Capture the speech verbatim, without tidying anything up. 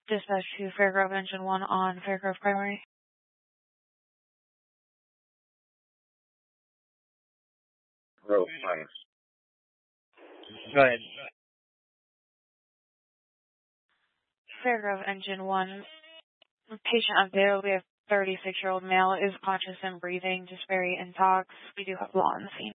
Dispatch to Fairgrove Engine one on Fairgrove Primary. Grove Primary. Go ahead. Fairgrove Engine one. Patient update will be a thirty-six-year-old male, is conscious and breathing, just very intox. We do have law on the scene.